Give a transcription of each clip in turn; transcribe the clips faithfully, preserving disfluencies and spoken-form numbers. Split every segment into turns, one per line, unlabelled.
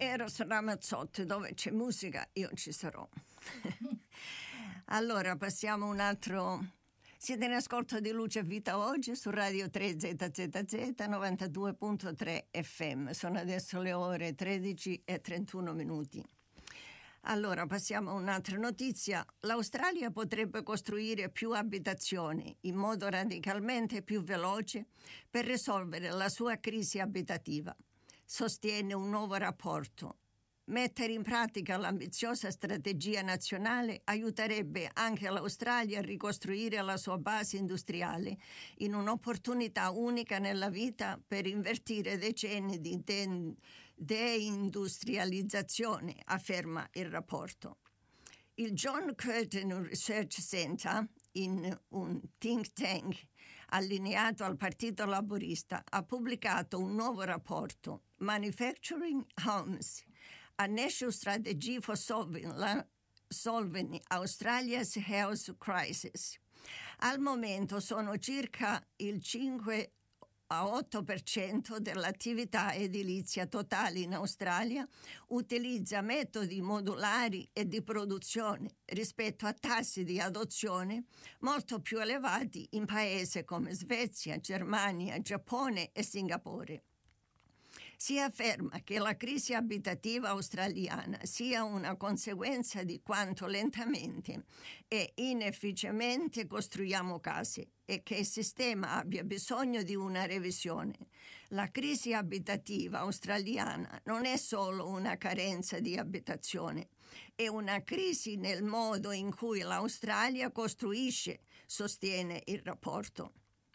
Eros Ramazzotti, dove c'è musica io ci sarò. Allora passiamo un altro. Siete in ascolto di Luce e Vita oggi su Radio tre Z Z Z novantadue virgola tre F M. Sono adesso le ore tredici e trentuno minuti. Allora passiamo a un'altra notizia. L'Australia potrebbe costruire più abitazioni in modo radicalmente più veloce per risolvere la sua crisi abitativa, sostiene un nuovo rapporto. Mettere in pratica l'ambiziosa strategia nazionale aiuterebbe anche l'Australia a ricostruire la sua base industriale in un'opportunità unica nella vita per invertire decenni di de- deindustrializzazione, afferma il rapporto. Il John Curtin Research Center, in un think tank allineato al Partito Laburista, ha pubblicato un nuovo rapporto, Manufacturing Homes, a National Strategy for Solving, la, solving Australia's Health Crisis. Al momento sono circa il cinque a otto per cento dell'attività edilizia totale in Australia utilizza metodi modulari e di produzione rispetto a tassi di adozione molto più elevati in paesi come Svezia, Germania, Giappone e Singapore. Si afferma che la crisi abitativa australiana sia una conseguenza di quanto lentamente e inefficacemente costruiamo case e che il sistema abbia bisogno di una revisione. La crisi abitativa australiana non è solo una carenza di abitazione, è una crisi nel modo in cui l'Australia costruisce, sostiene il rapporto.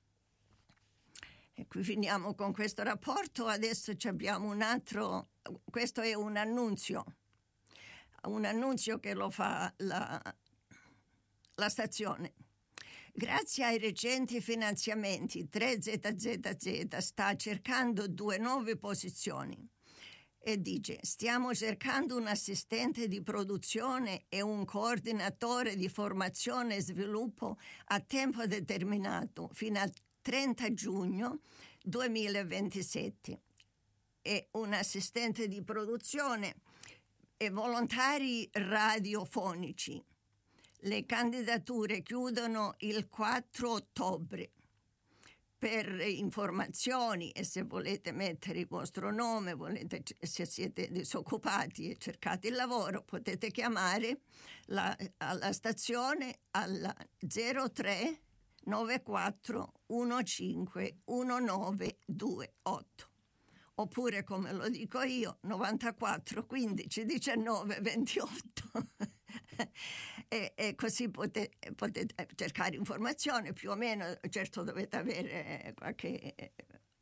E qui finiamo con questo rapporto. Adesso abbiamo un altro, questo è un annunzio, un annunzio che lo fa la, la stazione. Grazie ai recenti finanziamenti, tre Z Z Z sta cercando due nuove posizioni e dice: stiamo cercando un assistente di produzione e un coordinatore di formazione e sviluppo a tempo determinato fino al trenta giugno duemilaventisette e un assistente di produzione e volontari radiofonici. Le candidature chiudono il quattro ottobre. Per informazioni e se volete mettere il vostro nome, volete, se siete disoccupati e cercate il lavoro, potete chiamare la, alla stazione alla zero tre nove quattro uno cinque uno nove due otto oppure, come lo dico io, novantaquattro quindici diciannove ventotto e, e così potete, potete cercare informazioni più o meno. Certo dovete avere qualche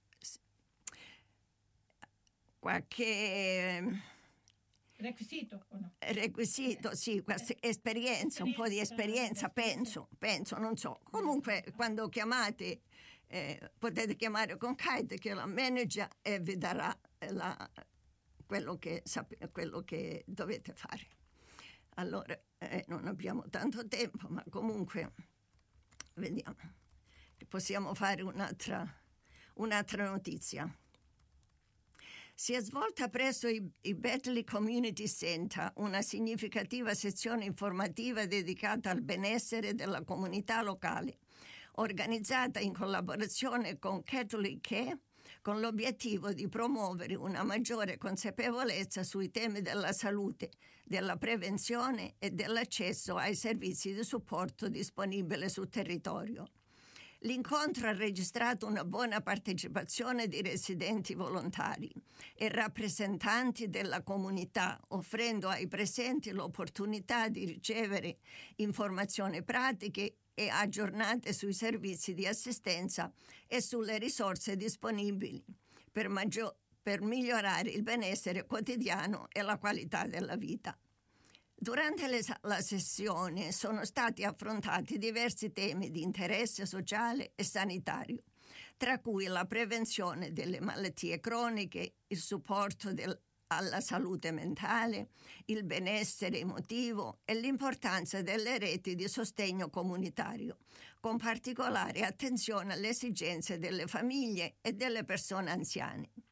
qualche
requisito o no?
Requisito, sì, questa esperienza, un po' di esperienza, penso, penso, non so. Comunque, quando chiamate, eh, potete chiamare con Kate, che è la manager, e vi darà la, quello, che, quello che dovete fare. Allora, eh, non abbiamo tanto tempo, ma comunque, vediamo, possiamo fare un'altra, un'altra notizia. Si è svolta presso i, i Betley Community Center una significativa sezione informativa dedicata al benessere della comunità locale, organizzata in collaborazione con Catholic Care, con l'obiettivo di promuovere una maggiore consapevolezza sui temi della salute, della prevenzione e dell'accesso ai servizi di supporto disponibili sul territorio. L'incontro ha registrato una buona partecipazione di residenti volontari e rappresentanti della comunità, offrendo ai presenti l'opportunità di ricevere informazioni pratiche e aggiornate sui servizi di assistenza e sulle risorse disponibili per, maggior, per migliorare il benessere quotidiano e la qualità della vita. Durante le, la sessione sono stati affrontati diversi temi di interesse sociale e sanitario, tra cui la prevenzione delle malattie croniche, il supporto del, alla salute mentale, il benessere emotivo e l'importanza delle reti di sostegno comunitario, con particolare attenzione alle esigenze delle famiglie e delle persone anziane.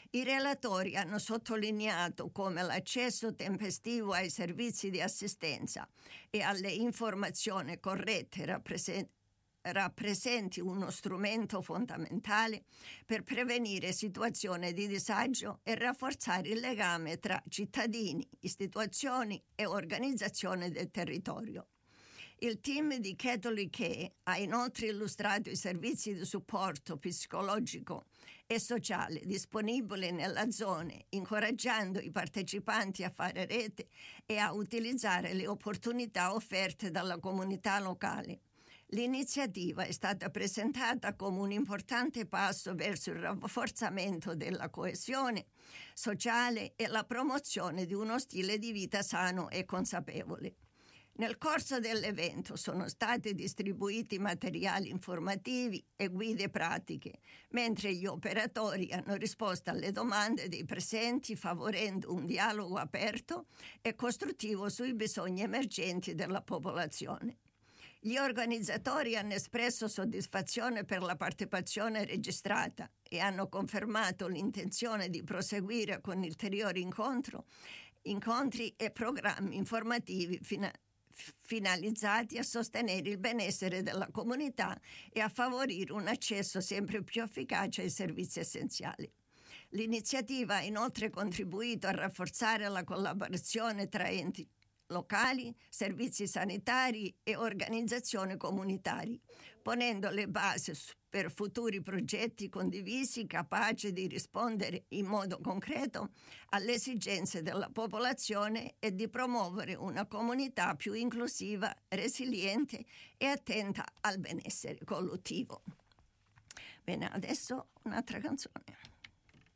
I relatori hanno sottolineato come l'accesso tempestivo ai servizi di assistenza e alle informazioni corrette rappresenti rappresenti uno strumento fondamentale per prevenire situazioni di disagio e rafforzare il legame tra cittadini, istituzioni e organizzazioni del territorio. Il team di Catholic Care ha inoltre illustrato i servizi di supporto psicologico e sociale disponibili nella zona, incoraggiando i partecipanti a fare rete e a utilizzare le opportunità offerte dalla comunità locale. L'iniziativa è stata presentata come un importante passo verso il rafforzamento della coesione sociale e la promozione di uno stile di vita sano e consapevole. Nel corso dell'evento sono stati distribuiti materiali informativi e guide pratiche, mentre gli operatori hanno risposto alle domande dei presenti favorendo un dialogo aperto e costruttivo sui bisogni emergenti della popolazione. Gli organizzatori hanno espresso soddisfazione per la partecipazione registrata e hanno confermato l'intenzione di proseguire con ulteriori incontri, incontri e programmi informativi fina- finalizzati a sostenere il benessere della comunità e a favorire un accesso sempre più efficace ai servizi essenziali. L'iniziativa ha inoltre contribuito a rafforzare la collaborazione tra enti locali, servizi sanitari e organizzazioni comunitarie, ponendo le basi per futuri progetti condivisi capaci di rispondere in modo concreto alle esigenze della popolazione e di promuovere una comunità più inclusiva, resiliente e attenta al benessere collettivo. Bene, adesso un'altra canzone.